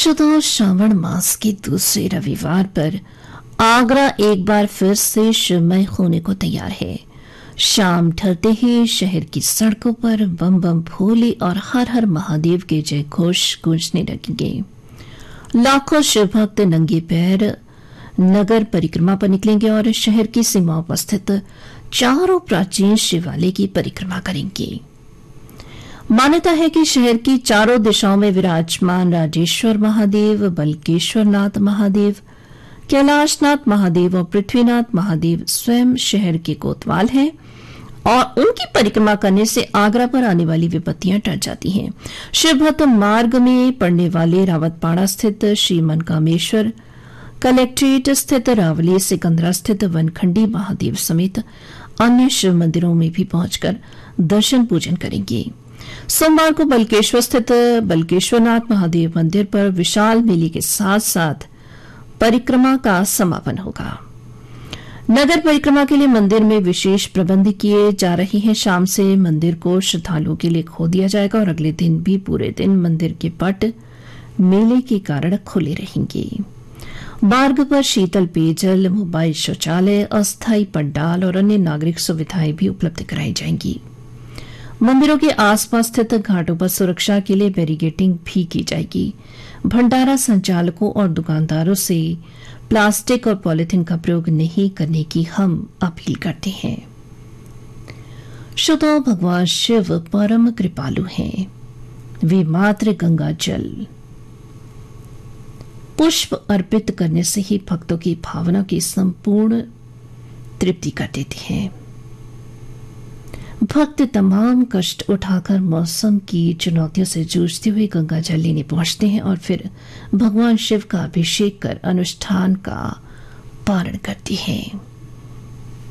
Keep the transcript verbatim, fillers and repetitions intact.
शुद्ध श्रावण मास के दूसरे रविवार पर आगरा एक बार फिर से शिवमय होने को तैयार है। शाम ढलते ही शहर की सड़कों पर बम बम भोले और हर हर महादेव के जय घोष गूंजने लगेंगे। लाखों शिव भक्त नंगे पैर नगर परिक्रमा पर निकलेंगे और शहर की सीमाओं पर स्थित चारों प्राचीन शिवालय की परिक्रमा करेंगे। मान्यता है कि शहर की चारों दिशाओं में विराजमान राजेश्वर महादेव, बलकेश्वर नाथ महादेव, कैलाशनाथ महादेव और पृथ्वीनाथ महादेव स्वयं शहर के कोतवाल हैं और उनकी परिक्रमा करने से आगरा पर आने वाली विपत्तियां टल जाती हैं। शिवभक्त मार्ग में पड़ने वाले रावतपाड़ा स्थित श्री मनकामेश्वर, कलेक्ट्रेट स्थित रावली, सिकंदरा स्थित वनखंडी महादेव समेत अन्य शिव मंदिरों में भी पहुंचकर दर्शन पूजन करेंगे। सोमवार को बलकेश्वर स्थित बलकेश्वरनाथ महादेव मंदिर पर विशाल मेले के साथ साथ परिक्रमा का समापन होगा। नगर परिक्रमा के लिए मंदिर में विशेष प्रबंध किए जा रहे हैं। शाम से मंदिर को श्रद्धालुओं के लिए खोल दिया जाएगा और अगले दिन भी पूरे दिन मंदिर के पट मेले के कारण खुले रहेंगे। मार्ग पर शीतल पेयजल, मोबाइल शौचालय, अस्थायी पंडाल और अन्य नागरिक सुविधाएं भी उपलब्ध कराई जाएंगी। मंदिरों के आसपास स्थित घाटों पर सुरक्षा के लिए बैरिकेडिंग भी की जाएगी। भंडारा संचालकों और दुकानदारों से प्लास्टिक और पॉलिथीन का प्रयोग नहीं करने की हम अपील करते हैं। शुद्ध भगवान शिव परम कृपालु हैं। वे मात्र गंगा जल पुष्प अर्पित करने से ही भक्तों की भावना की संपूर्ण तृप्ति कर देते हैं। भक्त तमाम कष्ट उठाकर मौसम की चुनौतियों से जूझते हुए गंगा जल लेने पहुंचते हैं और फिर भगवान शिव का अभिषेक कर अनुष्ठान का पारण करते हैं।